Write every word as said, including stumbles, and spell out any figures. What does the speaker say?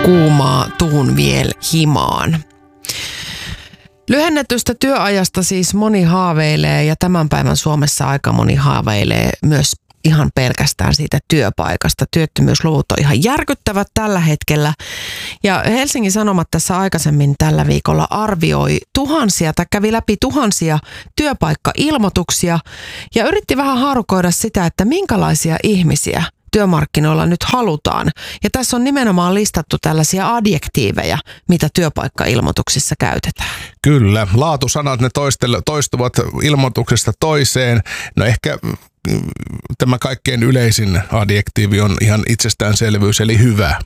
kuumaa tuun viel himaan. Lyhennetystä työajasta siis moni haaveilee ja tämän päivän Suomessa aika moni haaveilee myös ihan pelkästään siitä työpaikasta. Työttömyysluvut on ihan järkyttävät tällä hetkellä. Ja Helsingin Sanomat tässä aikaisemmin tällä viikolla arvioi tuhansia tai kävi läpi tuhansia työpaikkailmoituksia ja yritti vähän haarukoida sitä, että minkälaisia ihmisiä työmarkkinoilla nyt halutaan. Ja tässä on nimenomaan listattu tällaisia adjektiiveja, mitä työpaikkailmoituksissa käytetään. Kyllä, laatusanat ne toistuvat ilmoituksesta toiseen. No ehkä tämä kaikkein yleisin adjektiivi on ihan itsestäänselvyys, eli hyvä.